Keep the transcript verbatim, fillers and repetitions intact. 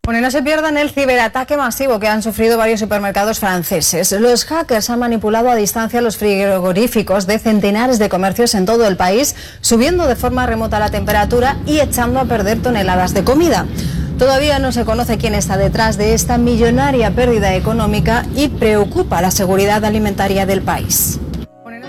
Bueno, y no se pierdan el ciberataque masivo que han sufrido varios supermercados franceses. Los hackers han manipulado a distancia los frigoríficos de centenares de comercios en todo el país, subiendo de forma remota la temperatura y echando a perder toneladas de comida. Todavía no se conoce quién está detrás de esta millonaria pérdida económica y preocupa la seguridad alimentaria del país.